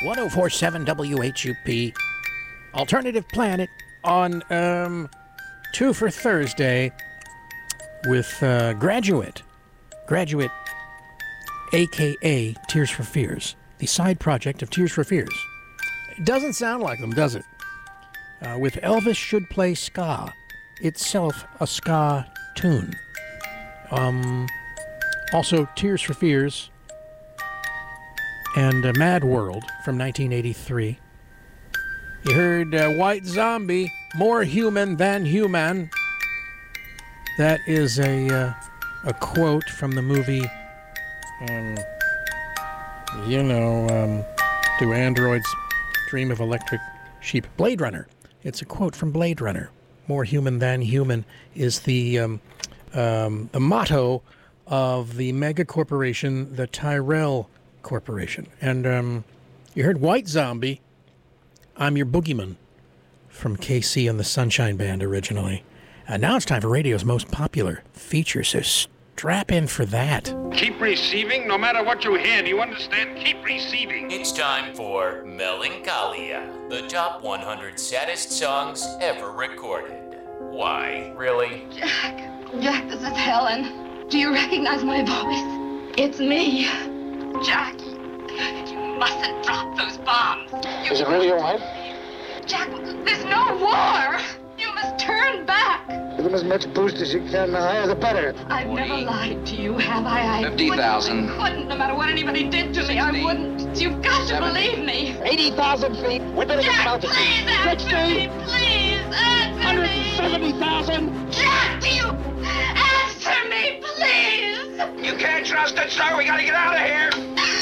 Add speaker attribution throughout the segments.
Speaker 1: 1047 WHUP, Alternative Planet on 2 for Thursday with Graduate, a.k.a. Tears for Fears, the side project of Tears for Fears. It doesn't sound like them, does it? With Elvis Should Play Ska, itself a ska tune. Also, Tears for Fears and Mad World from 1983. You heard White Zombie, More Human Than Human. That is a quote from the movie, Do Androids Dream of Electric Sheep? Blade Runner. It's a quote from Blade Runner. More human than human is the motto of the mega corporation, the Tyrell Corporation. And you heard White Zombie, I'm Your Boogeyman, from KC and the Sunshine Band originally. Now it's time for radio's most popular feature, so strap in for that.
Speaker 2: Keep receiving no matter what you hear. Do you understand? Keep receiving.
Speaker 3: It's time for Melancholia, the top 100 saddest songs ever recorded. Why, really?
Speaker 4: Jack, this is Helen. Do you recognize my voice? It's me. Jack, you mustn't drop those bombs.
Speaker 5: Is it really your wife?
Speaker 4: Jack, there's no war. You must turn back.
Speaker 5: Give them as much boost as you can, the higher the better.
Speaker 4: I've never lied to you, have I?
Speaker 2: 50,000.
Speaker 4: I couldn't, no matter what anybody did to me, I wouldn't. You've got to believe me.
Speaker 5: 80,000 feet. We better get
Speaker 4: Jack,
Speaker 5: out of
Speaker 4: please answer me. Please answer me.
Speaker 5: 170,000.
Speaker 4: Jack, do you answer me, please?
Speaker 2: You can't trust it, sir. We gotta get out of here.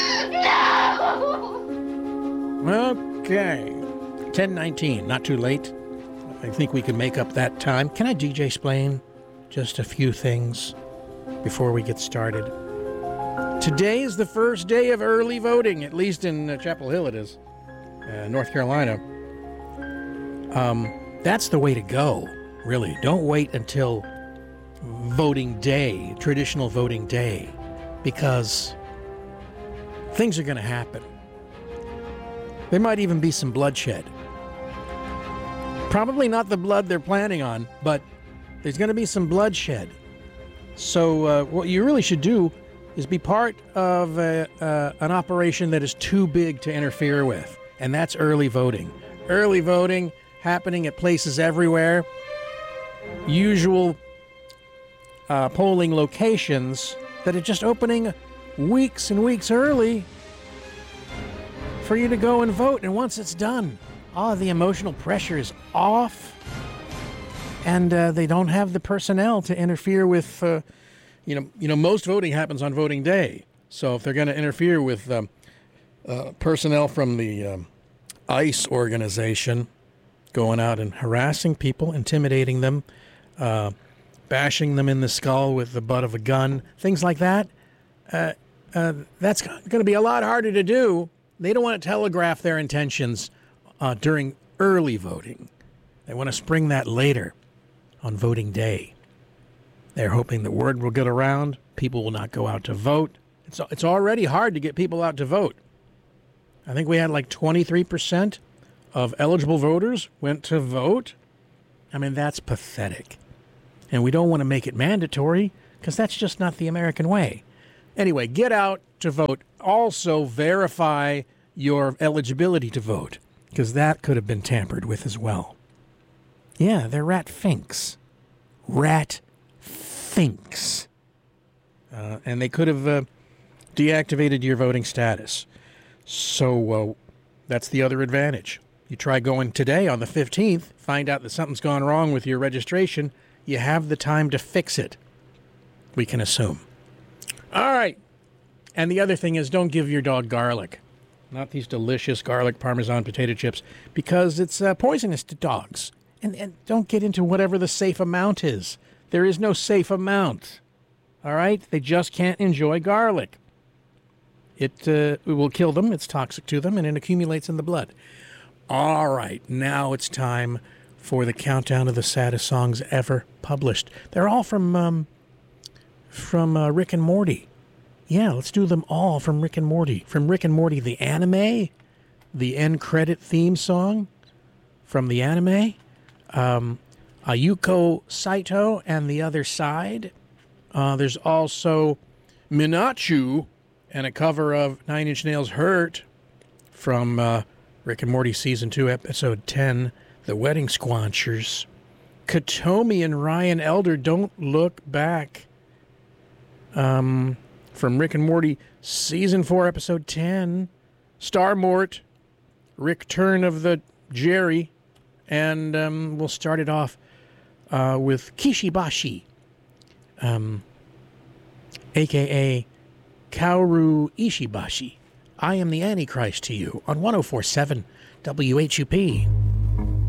Speaker 4: No!
Speaker 1: Okay. 10:19, not too late. I think we can make up that time. Can I DJ explain just a few things before we get started? Today is the first day of early voting, at least in Chapel Hill it is, North Carolina. That's the way to go, really. Don't wait until voting day, traditional voting day, because things are going to happen. There might even be some bloodshed. Probably not the blood they're planning on, but there's going to be some bloodshed. So what you really should do is be part of an operation that is too big to interfere with, and that's early voting. Early voting happening at places everywhere. Usual polling locations that are just opening weeks and weeks early for you to go and vote. And once it's done, the emotional pressure is off, and they don't have the personnel to interfere with, most voting happens on voting day. So if they're going to interfere with personnel from the ICE organization going out and harassing people, intimidating them, bashing them in the skull with the butt of a gun, things like that, that's going to be a lot harder to do. They don't want to telegraph their intentions during early voting. They want to spring that later on voting day. They're hoping the word will get around. People will not go out to vote. It's already hard to get people out to vote. I think we had like 23% of eligible voters went to vote. I mean, that's pathetic. And we don't want to make it mandatory because that's just not the American way. Anyway, get out to vote. Also verify your eligibility to vote, because that could have been tampered with as well. Yeah, they're rat finks. Rat finks. And they could have deactivated your voting status. So that's the other advantage. You try going today on the 15th, find out that something's gone wrong with your registration, you have the time to fix it, we can assume. All right. And the other thing is, don't give your dog garlic. Not these delicious garlic Parmesan potato chips, because it's poisonous to dogs. And don't get into whatever the safe amount is. There is no safe amount. All right? They just can't enjoy garlic. It will kill them. It's toxic to them, and it accumulates in the blood. All right. Now it's time for the countdown of the saddest songs ever published. They're all from Rick and Morty. Yeah, let's do them all from Rick and Morty. From Rick and Morty, the anime, the end credit theme song from the anime. Ayuko Saito and the Other Side. There's also Minachu and a cover of Nine Inch Nails' Hurt from Rick and Morty Season 2, Episode 10, The Wedding Squanchers. Katomi and Ryan Elder, Don't Look Back. From Rick and Morty Season 4, Episode 10. Starmort, Return of the Jerry. And we'll start it off with Kishibashi, a.k.a. Kaoru Ishibashi. I am the Antichrist to you on 104.7 WHUP.